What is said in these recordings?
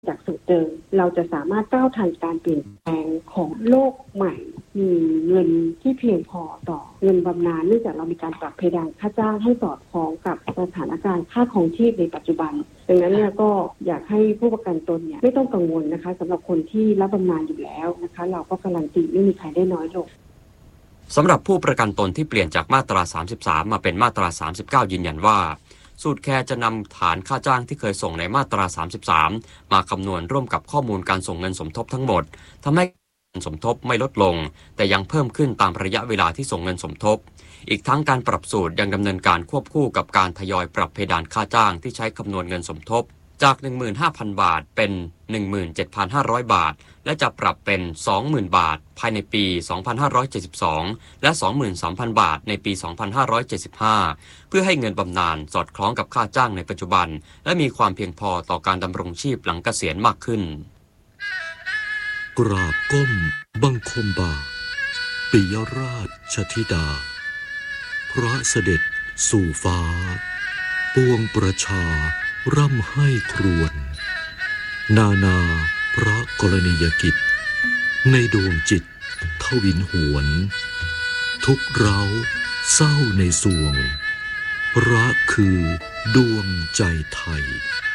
จากสูตรเดิมเราจะสามารถก้าวทันการเปลี่ยนแปลงของโลกใหม่มีเงินที่เพียงพอต่อเงินบำนาญเนื่องจากเรามีการปรับเพดานค่าจ้างให้สอดคล้องกับสถานการณ์ค่าครองชีพในปัจจุบันดังนั้นเนี่ยก็อยากให้ผู้ประกันตนเนี่ยไม่ต้องกังวลนะคะสำหรับคนที่รับบำนาญอยู่แล้วนะคะเราก็การันตีไม่มีใครได้น้อยลงสำหรับผู้ประกันตนที่เปลี่ยนจากมาตรา 33 มาเป็นมาตรา 39 ยืนยันว่าสูตรแคร์จะนำฐานค่าจ้างที่เคยส่งในมาตรา 33 มาคำนวณร่วมกับข้อมูลการส่งเงินสมทบทั้งหมดทำให้เงินสมทบไม่ลดลงแต่ยังเพิ่มขึ้นตามระยะเวลาที่ส่งเงินสมทบอีกทั้งการปรับสูตรยังดำเนินการควบคู่กับการทยอยปรับเพดานค่าจ้างที่ใช้คำนวณเงินสมทบจาก 15,000 บาทเป็น 17,500 บาทและจะปรับเป็น 20,000 บาทภายในปี 2572 และ 23,000 บาทในปี 2575 เพื่อให้เงินบำนาญสอดคล้องกับค่าจ้างในปัจจุบันและมีความเพียงพอต่อการดำรงชีพหลังเกษียณมากขึ้นกราบก้มบังคมบาทปิยราชธิดาพระเสด็จสู่ฟ้าปวงประชาร่ำให้ครวญนาพระกรณียกิจในดวงจิตทวินหวนทุกเร้าเศร้าในสวงรักคือดวงใจไทย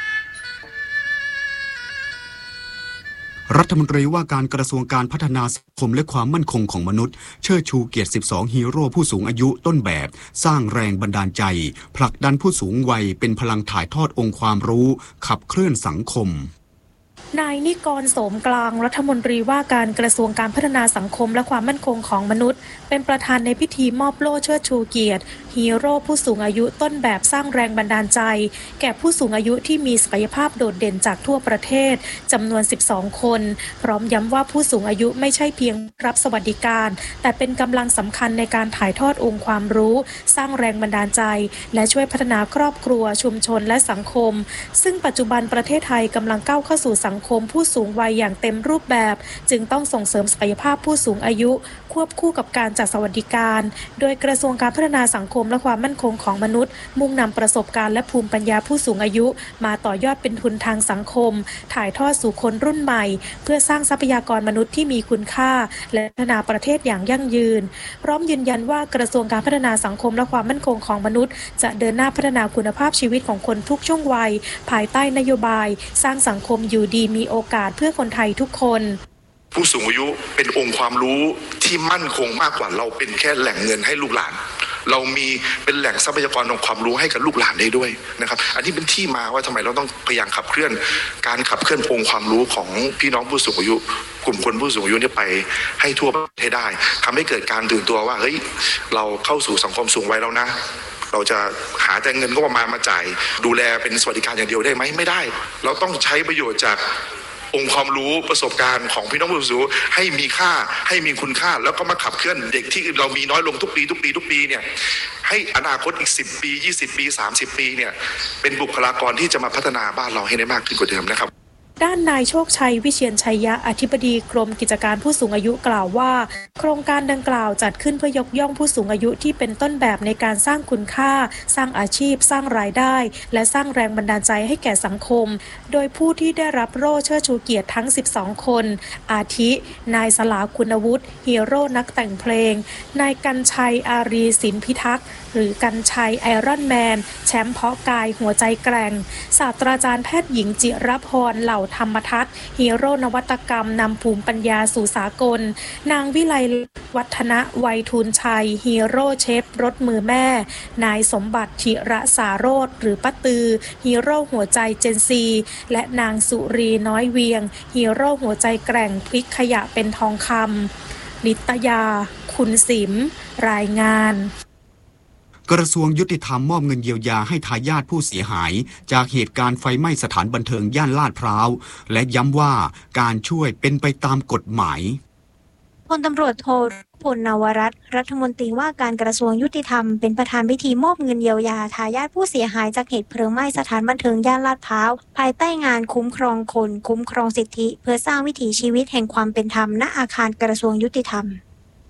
รัฐมนตรีว่าการกระทรวงการพัฒนาสังคมและความมั่นคงของมนุษย์เชิดชูเกียรติ12ฮีโร่ผู้สูงอายุต้นแบบสร้างแรงบันดาลใจผลักดันผู้สูงวัยเป็นพลังถ่ายทอดองค์ความรู้ขับเคลื่อนสังคมนายนิกรโสมกลางรัฐมนตรีว่าการกระทรวงการพัฒนาสังคมและความมั่นคงของมนุษย์เป็นประธานในพิธีมอบโล่เชิดชูเกียรติฮีโร่ผู้สูงอายุต้นแบบสร้างแรงบันดาลใจแก่ผู้สูงอายุที่มีศักยภาพโดดเด่นจากทั่วประเทศจำนวน12คนพร้อมย้ำว่าผู้สูงอายุไม่ใช่เพียงรับสวัสดิการแต่เป็นกำลังสำคัญในการถ่ายทอดองค์ความรู้สร้างแรงบันดาลใจและช่วยพัฒนาครอบครัวชุมชนและสังคมซึ่งปัจจุบันประเทศไทยกำลังก้าวเข้าสู่สังคมผู้สูงวัยอย่างเต็มรูปแบบจึงต้องส่งเสริมศักยภาพผู้สูงอายุควบคู่กับการจัดสวัสดิการโดยกระทรวงการพัฒนาสังคมและความมั่นคงของมนุษย์มุ่งนำประสบการณ์และภูมิปัญญาผู้สูงอายุมาต่อยอดเป็นทุนทางสังคมถ่ายทอดสู่คนรุ่นใหม่เพื่อสร้างทรัพยากรมนุษย์ที่มีคุณค่าและพัฒนาประเทศอย่างยั่งยืนพร้อมยืนยันว่ากระทรวงการพัฒนาสังคมและความมั่นคงของมนุษย์จะเดินหน้าพัฒนาคุณภาพชีวิตของคนทุกช่วงวัยภายใต้นโยบายสร้างสังคมอยู่ดีมีโอกาสเพื่อคนไทยทุกคนผู้สูงอายุเป็นองค์ความรู้ที่มั่นคงมากกว่าเราเป็นแค่แหล่งเงินให้ลูกหลานเรามีเป็นแหล่งทรัพยากรองค์ความรู้ให้กับลูกหลานได้ด้วยนะครับอันนี้เป็นที่มาว่าทำไมเราต้องพยายามขับเคลื่อนการขับเคลื่อนองค์ความรู้ของพี่น้องผู้สูงอายุกลุ่มคนผู้สูงอายุเนี่ยไปให้ทั่วประเทศได้ทำให้เกิดการตื่นตัวว่าเฮ้ยเราเข้าสู่สังคมสูงวัยแล้วนะเราจะหาแต่เงินก็ประมาณมาจ่ายดูแลเป็นสวัสดิการอย่างเดียวได้ไหมไม่ได้เราต้องใช้ประโยชน์จากองค์ความรู้ประสบการณ์ของพี่น้องผู้สูงอายุให้มีค่าให้มีคุณค่าแล้วก็มาขับเคลื่อนเด็กที่เรามีน้อยลงทุกปีเนี่ยให้อนาคตอีก10ปี20ปี30ปีเนี่ยเป็นบุคลากรที่จะมาพัฒนาบ้านเราให้ได้มากขึ้นกว่าเดิมนะครับด้านนายโชคชัยวิเชียรชัยยะอธิบดีกรมกิจการผู้สูงอายุกล่าวว่าโครงการดังกล่าวจัดขึ้นเพื่อยกย่องผู้สูงอายุที่เป็นต้นแบบในการสร้างคุณค่าสร้างอาชีพสร้างรายได้และสร้างแรงบันดาลใจให้แก่สังคมโดยผู้ที่ได้รับโล่เชิดชูเกียรติทั้ง12คนอาทินายสลาคุณวุฒิฮีโร่นักแต่งเพลงนายกัญชัยอารีศิลป์พิทักษ์หรือกัญชัยไอรอนแมนแชมป์เพาะกายหัวใจแกร่งศาสตราจารย์แพทย์หญิงจิรพรเหล่าธรรมทัศน์ฮีโร่นวัตกรรมนำภูมิปัญญาสู่สากลนางวิไลวัฒนะไวยทูลชัยฮีโร่เชฟรถมือแม่นายสมบัติธิระสาโรธหรือป้าตือฮีโร่หัวใจเจนซีและนางสุรีน้อยเวียงฮีโร่หัวใจแกร่งพลิกขยะเป็นทองคำนิตยาคุณสิมรายงานกระทรวงยุติธรรมมอบเงินเยียวยาให้ทายาทผู้เสียหายจากเหตุการณ์ไฟไหม้สถานบันเทิงย่านลาดพร้าวและย้ำว่าการช่วยเป็นไปตามกฎหมายพลตำรวจโทพลนวรัตน์รัฐมนตรีว่าการกระทรวงยุติธรรมเป็นประธานพิธีมอบเงินเยียวยาทายาทผู้เสียหายจากเหตุเพลิงไหม้สถานบันเทิงย่านลาดพร้าวภายใต้งานคุ้มครองคนคุ้มครองสิทธิเพื่อสร้างวิถีชีวิตแห่งความเป็นธรรมณอาคารกระทรวงยุติธรรม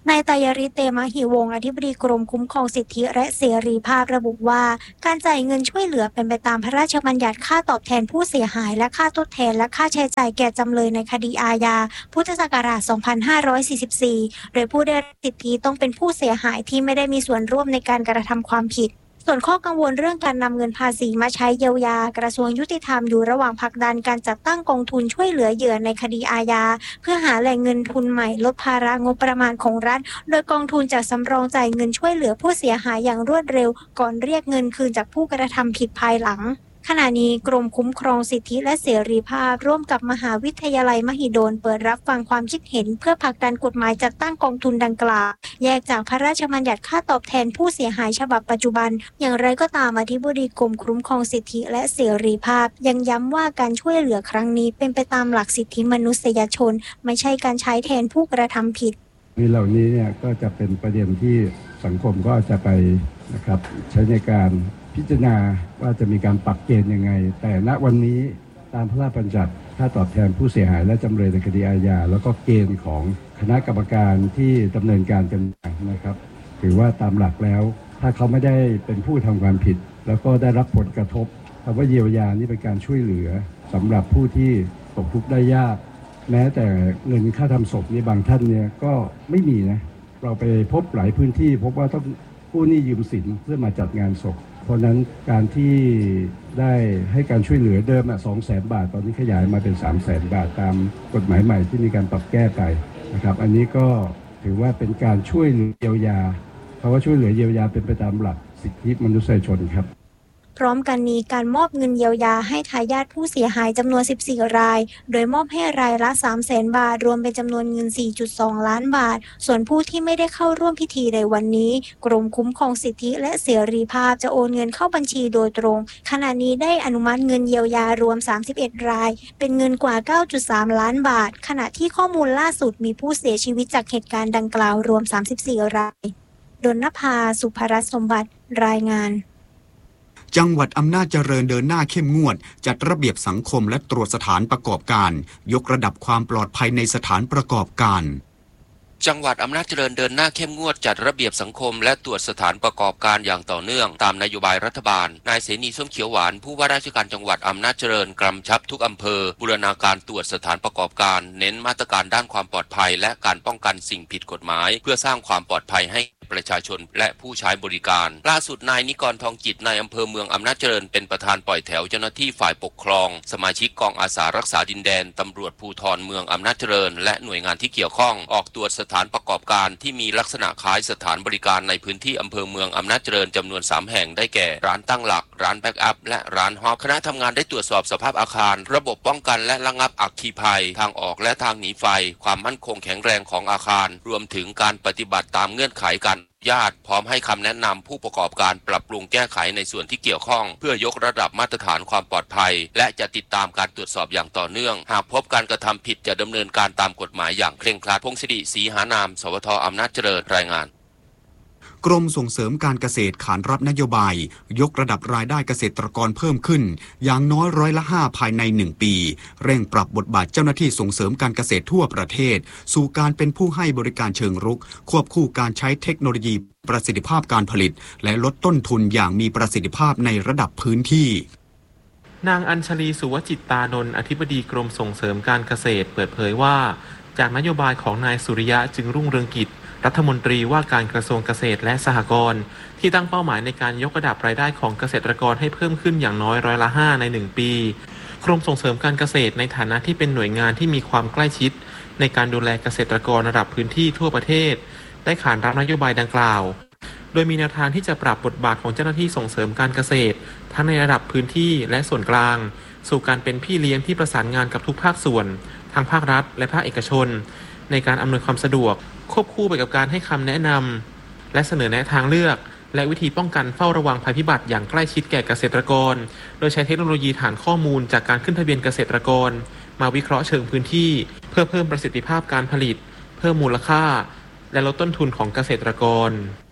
นายไตรยฤทธิ์เตมหิวงศ์อธิบดีกรมคุ้มครองสิทธิและเสรีภาพระบุว่าการจ่ายเงินช่วยเหลือเป็นไปตามพระราชบัญญัติค่าตอบแทนผู้เสียหายและค่าทดแทนและค่าใช้จ่ายแก่จำเลยในคดีอาญาพุทธศักราช 2544 โดยผู้ได้รับสิทธิต้องเป็นผู้เสียหายที่ไม่ได้มีส่วนร่วมในการกระทำความผิดส่วนข้อกังวลเรื่องการนำเงินภาษีมาใช้เยียวยากระทรวงยุติธรรมอยู่ระหว่างผลักดันการจัดตั้งกองทุนช่วยเหลือเหยื่อในคดีอาญาเพื่อหาแหล่งเงินทุนใหม่ลดภาระงบประมาณของรัฐโดยกองทุนจะสำรองจ่ายเงินช่วยเหลือผู้เสียหายอย่างรวดเร็วก่อนเรียกเงินคืนจากผู้กระทำผิดภายหลังขณะนี้กรมคุ้มครองสิทธิและเสรีภาพร่วมกับมหาวิทยาลัยมหิดลเปิดรับฟังความคิดเห็นเพื่อผลักดันกฎหมายจัดตั้งกองทุนดังกล่าวแยกจากพระราชบัญญัติค่าตอบแทนผู้เสียหายฉบับปัจจุบันอย่างไรก็ตามอธิบดีกรมคุ้มครองสิทธิและเสรีภาพยังย้ำว่าการช่วยเหลือครั้งนี้เป็นไปตามหลักสิทธิมนุษยชนไม่ใช่การใช้แทนผู้กระทำผิดนี่เหล่านี้เนี่ยก็จะเป็นประเด็นที่สังคมก็จะไปนะครับใช้ในการพิจารณาว่าจะมีการปรับเกณฑ์ยังไงแต่ณวันนี้ตามพระราชบัญญัติค่าตอบแทนผู้เสียหายและจำเลยในคดีอาญาแล้วก็เกณฑ์ของคณะกรรมการที่ดำเนินการกันนะครับถือว่าตามหลักแล้วถ้าเขาไม่ได้เป็นผู้ทำความผิดแล้วก็ได้รับผลกระทบคำว่าเยียวยานี่เป็นการช่วยเหลือสำหรับผู้ที่ตกทุกข์ได้ยากแม้แต่เงินค่าทำศพนี่บางท่านเนี่ยก็ไม่มีนะเราไปพบหลายพื้นที่พบว่าต้องกู้หนี้ยืมสินเพื่อมาจัดงานศพเพราะนั้นการที่ได้ให้การช่วยเหลือเดิม200,000 บาทตอนนี้ขยายมาเป็น300,000 บาทตามกฎหมายใหม่ที่มีการปรับแก้ไปนะครับอันนี้ก็ถือว่าเป็นการช่วยเหลือเยียวยาเพราะว่าช่วยเหลือเยียวยาเป็นไปตามหลักสิทธิมนุษยชนครับพร้อมกันนี้การมอบเงินเยียวยาให้ทายาทผู้เสียหายจำนวน14รายโดยมอบให้รายละ 300,000 บาทรวมเป็นจำนวนเงิน 4.2 ล้านบาทส่วนผู้ที่ไม่ได้เข้าร่วมพิธีในวันนี้กรมคุ้มครองสิทธิและเสรีภาพจะโอนเงินเข้าบัญชีโดยตรงขณะนี้ได้อนุมัติเงินเยียวยารวม31รายเป็นเงินกว่า 9.3 ล้านบาทขณะที่ข้อมูลล่าสุดมีผู้เสียชีวิตจากเหตุการณ์ดังกล่าวรวม34รายดลนภา สุภรัตน์สมบัติรายงานจังหวัดอำนาจเจริญเดินหน้าเข้มงวดจัดระเบียบสังคมและตรวจสถานประกอบการยกระดับความปลอดภัยในสถานประกอบการจังหวัดอำนาจเจริญเดินหน้าเข้มงวดจัดระเบียบสังคมและตรวจสถานประกอบการอย่างต่อเนื่องตามนโยบายรัฐบาลนายเสนีส้มเขียวหวานผู้ว่าราชการจังหวัดอำนาจเจริญกำชับทุกอำเภอบูรณาการตรวจสถานประกอบการเน้นมาตรการด้านความปลอดภัยและการป้องกันสิ่งผิดกฎหมายเพื่อสร้างความปลอดภัยให้ประชาชนและผู้ใช้บริการล่าสุดนายนิกรทองจิตนายอำเภอเมืองอำนาจเจริญเป็นประธานปล่อยแถวเจ้าหน้าที่ฝ่ายปกครองสมาชิกกองอาสารักษาดินแดนตำรวจภูธรเมืองอำนาจเจริญและหน่วยงานที่เกี่ยวข้องออกตรวจสถานประกอบการที่มีลักษณะคล้ายสถานบริการในพื้นที่อำเภอเมืองอำนาจเจริญจำนวน3แห่งได้แก่ร้านตั้งหลักร้านแบ็กอัพและร้านฮอปคณะทำงานได้ตรวจสอบสภาพอาคารระบบป้องกันและระงับอัคคีภัยทางออกและทางหนีไฟความมั่นคงแข็งแรงของอาคารรวมถึงการปฏิบัติตามเงื่อนไขการญาติพร้อมให้คำแนะนำผู้ประกอบการปรับปรุงแก้ไขในส่วนที่เกี่ยวข้องเพื่อยกระดับมาตรฐานความปลอดภัยและจะติดตามการตรวจสอบอย่างต่อเนื่องหากพบการกระทำผิดจะดำเนินการตามกฎหมายอย่างเคร่งครัดพงศิริศรีหานามสวท.อำนาจเจริญรายงานกรมส่งเสริมการเกษตรขานรับนโยบายยกระดับรายได้เกษตรกรเพิ่มขึ้นอย่างน้อย5%ภายใน1ปีเร่งปรับบทบาทเจ้าหน้าที่ส่งเสริมการเกษตรทั่วประเทศสู่การเป็นผู้ให้บริการเชิงรุกควบคู่การใช้เทคโนโลยีประสิทธิภาพการผลิตและลดต้นทุนอย่างมีประสิทธิภาพในระดับพื้นที่นางอัญชลีสุวจิตตานนท์อธิบดีกรมส่งเสริมการเกษตรเปิดเผยว่าจากนโยบายของนายสุริยะจึงรุ่งเรืองกิจรัฐมนตรีว่าการกระทรวงเกษตรและสหกรณ์ที่ตั้งเป้าหมายในการยกระดับรายได้ของเกษตรกรให้เพิ่มขึ้นอย่างน้อย5%ใน1ปีกรมส่งเสริมการเกษตรในฐานะที่เป็นหน่วยงานที่มีความใกล้ชิดในการดูแลเกษตรกรระดับพื้นที่ทั่วประเทศได้ขานรับนโยบายดังกล่าวโดยมีแนวทางที่จะปรับบทบาทของเจ้าหน้าที่ส่งเสริมการเกษตรทั้งในระดับพื้นที่และส่วนกลางสู่การเป็นพี่เลี้ยงที่ประสานงานกับทุกภาคส่วนทั้งภาครัฐและภาคเอกชนในการอำนวยความสะดวกควบคู่ไปกับการให้คำแนะนำและเสนอแนะทางเลือกและวิธีป้องกันเฝ้าระวังภัยพิบัติอย่างใกล้ชิดแก่เกษตรกรโดยใช้เทคโนโลยีฐานข้อมูลจากการขึ้นทะเบียนเกษตรกรมาวิเคราะห์เชิงพื้นที่เพื่อเพิ่มประสิทธิภาพการผลิตเพิ่มมูลค่าและลดต้นทุนของเกษตรกร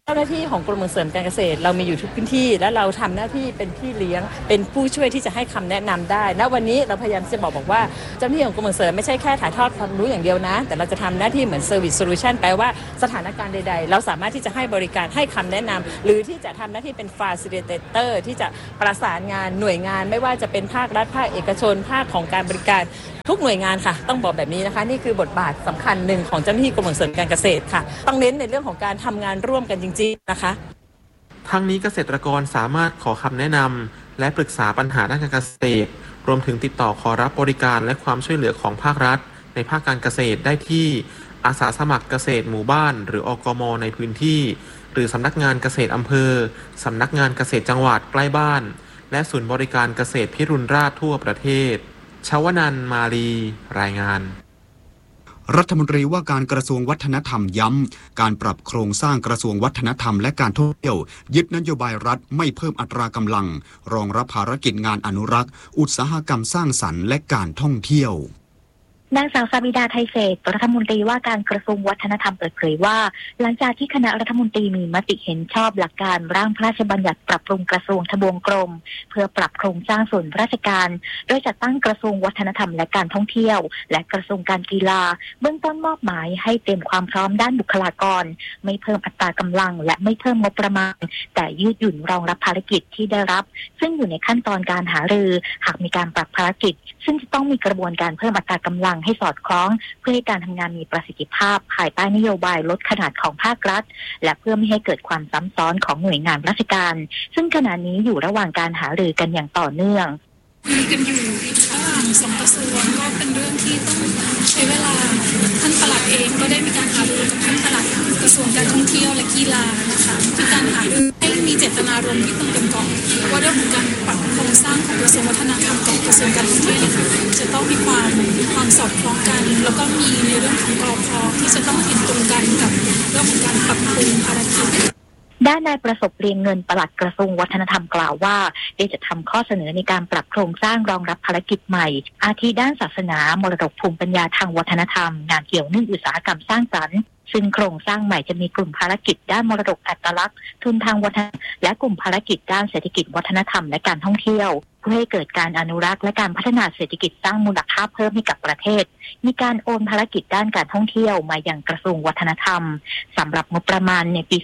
เจ้าหน้าที่ของกรมส่งเสริมการเกษตรเรามีอยู่ทุกพื้นที่และเราทำหน้าที่เป็นพี่เลี้ยงเป็นผู้ช่วยที่จะให้คำแนะนำได้ณวันนี้เราพยายามจะบอกว่าเจ้าหน้าที่ของกรมส่งเสริมไม่ใช่แค่ถ่ายทอดความรู้อย่างเดียวนะแต่เราจะทำหน้าที่เหมือน Service Solution แปลว่าสถานการณ์ใดๆเราสามารถที่จะให้บริการให้คำแนะนำหรือที่จะทำหน้าที่เป็น Facilitator ที่จะประสานงานหน่วยงานไม่ว่าจะเป็นภาครัฐภาคเอกชนภาคของการบริการทุกหน่วยงานค่ะต้องบอกแบบนี้นะคะนี่คือบทบาทสำคัญหนึ่งของเจ้าหน้าที่กรมส่งเสริมการเกษตรค่ะต้องเน้นในเรื่องของการทำงานร่วมกันจริงๆนะคะทั้งนี้เกษตรกรสามารถขอคำแนะนำและปรึกษาปัญหาด้านการเกษตรรวมถึงติดต่อขอรับบริการและความช่วยเหลือของภาครัฐในภาคการเกษตรได้ที่อาสาสมัครเกษตรหมู่บ้านหรืออกม.ในพื้นที่หรือสำนักงานเกษตรอำเภอสำนักงานเกษตรจังหวัดใกล้บ้านและศูนย์บริการเกษตรพิรุณราชทั่วประเทศชวนันท์ มาลีรายงานรัฐมนตรีว่าการกระทรวงวัฒนธรรมย้ำการปรับโครงสร้างกระทรวงวัฒนธรรมและการท่องเที่ยวยึดนโยบายรัฐไม่เพิ่มอัตรากำลังรองรับภารกิจงานอนุรักษ์อุตสาหกรรมสร้างสรรค์และการท่องเที่ยวนางสาวสาบิดาไทยเศรษฐ์รัฐมนตรีว่าการกระทรวงวัฒนธรรมเปิดเผยว่าหลังจากที่คณะรัฐมนตรีมีมติเห็นชอบหลักการร่างพระราชบัญญัติปรับปรุงกระทรวงทบวงกรมเพื่อปรับโครงสร้างส่วนราชการโดยจัดตั้งกระทรวงวัฒนธรรมและการท่องเที่ยวและกระทรวงการกีฬาเบื้องต้นมอบหมายให้เตรียมความพร้อมด้านบุคลากรไม่เพิ่มอัตรากำลังและไม่เพิ่มงบประมาณแต่ยืดหยุ่นรองรับภารกิจที่ได้รับซึ่งอยู่ในขั้นตอนการหารือหากมีการปรับภารกิจซึ่งจะต้องมีกระบวนการเพิ่มอัตรากำลังให้สอดคล้องเพื่อให้การทำงานมีประสิทธิภาพภายใต้นโยบายลดขนาดของภาครัฐและเพื่อไม่ให้เกิดความซ้ำซ้อนของหน่วยงานราชการซึ่งขณะนี้อยู่ระหว่างการหารือกันอย่างต่อเนื่องคุยกันอยู่ระหว่าง2กระทรวงก็เป็นเรื่องที่ต้องใช้เวลาท่านปลัดเองก็ได้มีการหารือกับท่านปลัดกระทรวงการท่องเที่ยวและกีฬานะคะคือการหารือให้มีเจตนารมณ์ที่ตรงกันก่อนว่าเรื่องของการปรับโครงสร้างของกระทรวงวัฒนธรรมกับกระทรวงการท่องเที่ยวจะต้องมีความสอดคล้องกันแล้วก็มีในเรื่องของกรพ.ที่จะต้องเห็นตรงกันกับเรื่องของการปรับปรุงภารกิจด้านนายประสบเรียงเงินปลัดกระทรวงวัฒนธรรมกล่าวว่าได้จะทำข้อเสนอในการปรับโครงสร้างรองรับภารกิจใหม่อาทิด้านศาสนามรดกภูมิปัญญาทางวัฒนธรรมงานเกี่ยวเนื่องอุตสาหกรรมสร้างสรรค์ซึ่งโครงสร้างใหม่จะมีกลุ่มภารกิจด้านมรดกอัตลักษณ์ทุนทางวัฒนธรรมและกลุ่มภารกิจด้านเศรษฐกิจวัฒนธรรมและการท่องเที่ยวเพื่อให้เกิดการอนุรักษ์และการพัฒนาเศรษฐกิจสร้างมูลค่าเพิ่มให้กับประเทศมีการโอนภารกิจด้านการท่องเที่ยวมายังกระทรวงวัฒนธรรมสำหรับงบประมาณในปี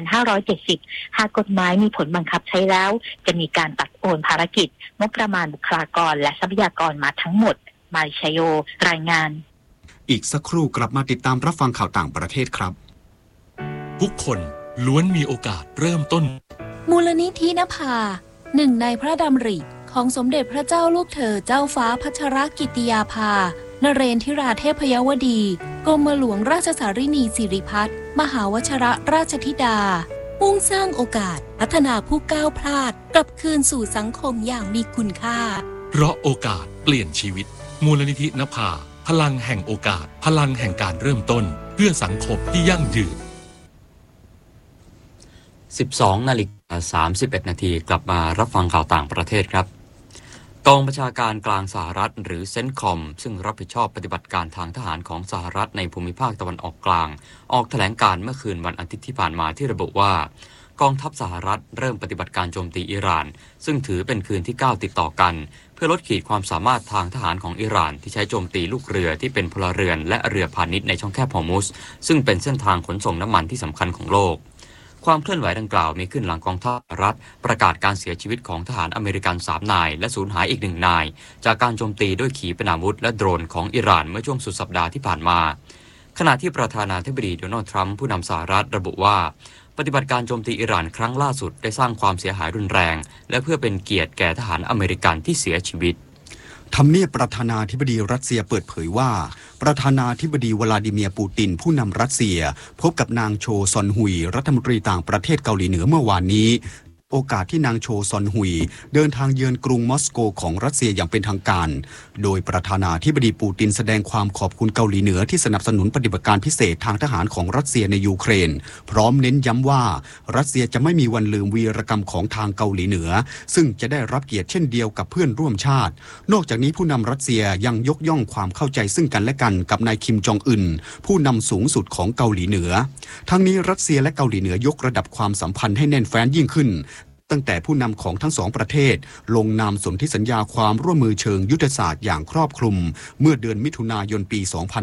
2570 หากกฎหมายมีผลบังคับใช้แล้วจะมีการตัดโอนภารกิจงบประมาณบุคลากรและทรัพยากรมาทั้งหมดมาริชโยรายงานอีกสักครู่กลับมาติดตามรับฟังข่าวต่างประเทศครับทุกคนล้วนมีโอกาสเริ่มต้นมูลนิธินภาหนึ่งในพระดำริของสมเด็จพระเจ้าลูกเธอเจ้าฟ้าพัชรกิติยาภานเรนทิราเทพยวดีกรมหลวงราชสารินีสิริพัฒน์มหาวชรราชธิดามุ่งสร้างโอกาสพัฒนาผู้ก้าวพลาดกลับคืนสู่สังคมอย่างมีคุณค่าเพราะโอกาสเปลี่ยนชีวิตมูลนิธินภาพลังแห่งโอกาสพลังแห่งการเริ่มต้นเพื่อสังคมที่ยั่งยืน 12:31 นาทีกลับมารับฟังข่าวต่างประเทศครับกองบัญชาการกลางสหรัฐหรือเซนคอมซึ่งรับผิดชอบปฏิบัติการทางทหารของสหรัฐในภูมิภาคตะวันออกกลางออกแถลงการเมื่อคืนวันอาทิตย์ที่ผ่านมาที่ระบุว่ากองทัพสหรัฐเริ่มปฏิบัติการโจมตีอิหร่านซึ่งถือเป็นคืนที่9ติดต่อกันเพื่อลดขีดความสามารถทางทหารของอิหร่านที่ใช้โจมตีลูกเรือที่เป็นพลเรือนและเรือพาณิชย์ในช่องแคบฮอร์มุซซึ่งเป็นเส้นทางขนส่งน้ำมันที่สำคัญของโลกความเคลื่อนไหวดังกล่าวมีขึ้นหลังกองทัพรัฐประกาศการเสียชีวิตของทหารอเมริกัน3นายและสูญหายอีก1นายจากการโจมตีด้วยขีปนาวุธและโดรนของอิหร่านเมื่อช่วงสุดสัปดาห์ที่ผ่านมาขณะที่ประธานาธิบดีโดนัลด์ทรัมป์ผู้นำสหรัฐระบุว่าปฏิบัติการโจมตีอิหร่านครั้งล่าสุดได้สร้างความเสียหายรุนแรงและเพื่อเป็นเกียรติแก่ทหารอเมริกันที่เสียชีวิตทำเนียบประธานาธิบดีรัสเซียเปิดเผยว่าประธานาธิบดีวลาดิเมียร์ปูตินผู้นำรัสเซียพบกับนางโชซอนฮุยรัฐมนตรีต่างประเทศเกาหลีเหนือเมื่อวานนี้โอกาสที่นางโชซอนฮุยเดินทางเยือนกรุงมอสโกของรัสเซียอย่างเป็นทางการโดยประธานาธิบดีปูตินแสดงความขอบคุณเกาหลีเหนือที่สนับสนุนปฏิบัติการพิเศษทางทหารของรัสเซียในยูเครนพร้อมเน้นย้ำว่ารัสเซียจะไม่มีวันลืมวีรกรรมของทางเกาหลีเหนือซึ่งจะได้รับเกียรติเช่นเดียวกับเพื่อนร่วมชาตินอกจากนี้ผู้นำรัสเซียยังยกย่องความเข้าใจซึ่งกันและกันกับนายคิมจองอึนผู้นำสูงสุดของเกาหลีเหนือทั้งนี้รัสเซียและเกาหลีเหนือยกระดับความสัมพันธ์ให้แน่นแฟ้นยิ่งขึ้นตั้งแต่ผู้นำของทั้งสองประเทศลงนามสนธิสัญญาความร่วมมือเชิงยุทธศาสตร์อย่างครอบคลุมเมื่อเดือนมิถุนายนปี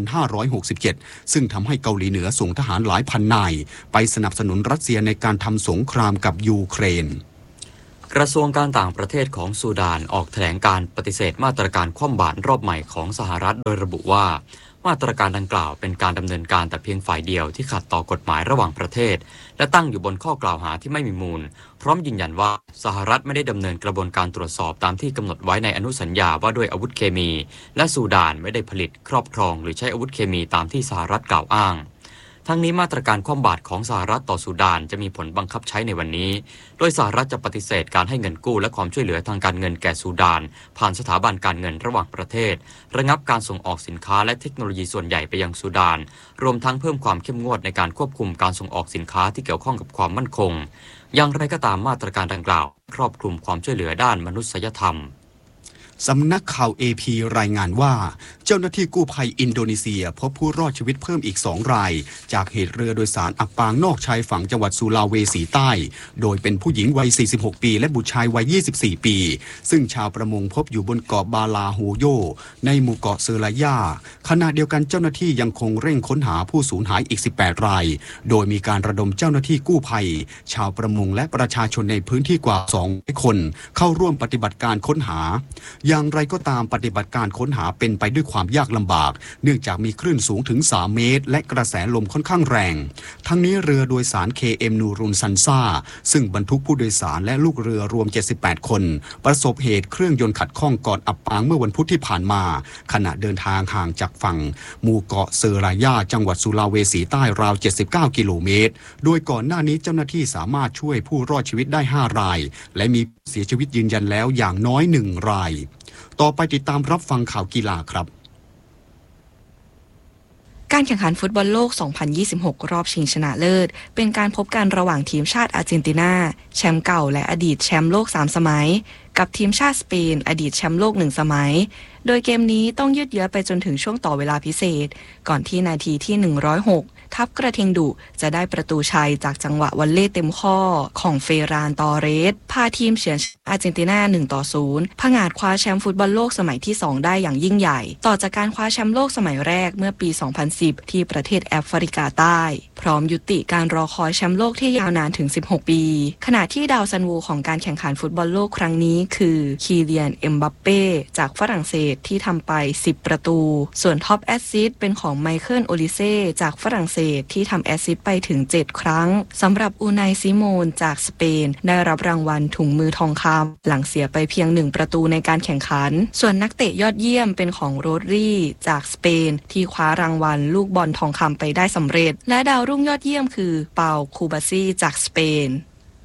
2567 ซึ่งทำให้เกาหลีเหนือส่งทหารหลายพันนายไปสนับสนุนรัสเซียในการทำสงครามกับยูเครนกระทรวงการต่างประเทศของซูดานออกแถลงการปฏิเสธมาตรการคว่ำบาตรรอบใหม่ของสหรัฐโดยระบุว่ามาตรการดังกล่าวเป็นการดำเนินการแต่เพียงฝ่ายเดียวที่ขัดต่อกฎหมายระหว่างประเทศและตั้งอยู่บนข้อกล่าวหาที่ไม่มีมูลพร้อมยืนยันว่าสหรัฐไม่ได้ดำเนินกระบวนการตรวจสอบตามที่กำหนดไว้ในอนุสัญญาว่าด้วยอาวุธเคมีและซูดานไม่ได้ผลิตครอบครองหรือใช้อาวุธเคมีตามที่สหรัฐกล่าวอ้างทั้งนี้มาตรการคว่ำบาตรของสหรัฐต่อซูดานจะมีผลบังคับใช้ในวันนี้โดยสหรัฐจะปฏิเสธการให้เงินกู้และความช่วยเหลือทางการเงินแก่ซูดานผ่านสถาบันการเงินระหว่างประเทศระงับการส่งออกสินค้าและเทคโนโลยีส่วนใหญ่ไปยังซูดานรวมทั้งเพิ่มความเข้มงวดในการควบคุมการส่งออกสินค้าที่เกี่ยวข้องกับความมั่นคงอย่างไรก็ตามมาตรการดังกล่าวครอบคลุมความช่วยเหลือด้านมนุษยธรรมสำนักข่าว AP รายงานว่าเจ้าหน้าที่กู้ภัยอินโดนีเซียพบผู้รอดชีวิตเพิ่มอีก2รายจากเหตุเรือโดยสารอับปางนอกชายฝั่งจังหวัดสุลาเวสีใต้โดยเป็นผู้หญิงวัย46ปีและบุตรชายวัย24ปีซึ่งชาวประมงพบอยู่บนเกาะบาลาโฮโยในหมู่เกาะเซอร์ลายาขณะเดียวกันเจ้าหน้าที่ยังคงเร่งค้นหาผู้สูญหายอีก18รายโดยมีการระดมเจ้าหน้าที่กู้ภัยชาวประมงและประชาชนในพื้นที่กว่า200คนเข้าร่วมปฏิบัติการค้นหาอย่างไรก็ตามปฏิบัติการค้นหาเป็นไปด้วยความยากลำบากเนื่องจากมีคลื่นสูงถึง3 เมตรและกระแสลมค่อนข้างแรงทั้งนี้เรือโดยสาร KM นูรุนซันซ่าซึ่งบรรทุกผู้โดยสารและลูกเรือรวม78คนประสบเหตุเครื่องยนต์ขัดข้องก่อนอับปางเมื่อวันพุธที่ผ่านมาขณะเดินทางห่างจากฝั่งหมู่เกาะเซอร์ลายาจังหวัดสุลาเวสีใต้ราว79กิโลเมตรโดยก่อนหน้านี้เจ้าหน้าที่สามารถช่วยผู้รอดชีวิตได้5รายและมีเสียชีวิตยืนยันแล้วอย่างน้อย1รายต่อไปติดตามรับฟังข่าวกีฬาครับการแข่งขันฟุตบอลโลก 2026 รอบชิงชนะเลิศเป็นการพบกันระหว่างทีมชาติอาร์เจนตินาแชมป์เก่าและอดีตแชมป์โลก3 สมัยกับทีมชาติสเปนอดีตแชมป์โลก1 สมัยโดยเกมนี้ต้องยืดเยื้อไปจนถึงช่วงต่อเวลาพิเศษก่อนที่นาทีที่106ทัพกระทิงดุจะได้ประตูชัยจากจังหวะวอลเล่เต็มข้อของเฟรานตอเรสพาทีมเฉือนอาร์เจนตินา1-0ผงาดคว้าแชมป์ฟุตบอลโลกสมัยที่2ได้อย่างยิ่งใหญ่ต่อจากการคว้าแชมป์โลกสมัยแรกเมื่อปี 2010 ที่ประเทศแอฟริกาใต้พร้อมยุติการรอคอยแชมป์โลกที่ยาวนานถึง16ปีขณะที่ดาวซันโวของการแข่งขันฟุตบอลโลกครั้งนี้คือคีเลียนเอ็มบัปเป้จากฝรั่งเศสที่ทำไป10ประตูส่วนท็อปแอสซิสต์เป็นของไมเคิลโอลิเซ่จากฝรั่งเศสที่ทำแอสซิสต์ไปถึง7ครั้งสำหรับอูไนซิโมนจากสเปนได้รับรางวัลถุงมือทองคำหลังเสียไปเพียง1ประตูในการแข่งขันส่วนนักเตะยอดเยี่ยมเป็นของโรดรีจากสเปนที่คว้ารางวัลลูกบอลทองคำไปได้สำเร็จและดาวรุ่งยอดเยี่ยมคือเปาคูบาซี่จากสเปน